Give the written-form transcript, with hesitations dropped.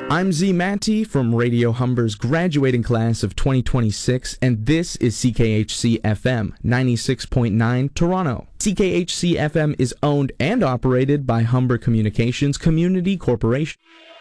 I'm Z Matty from Radio Humber's graduating class of 2026, and this is CKHC FM 96.9 Toronto. CKHC FM is owned and operated by Humber Communications Community Corporation.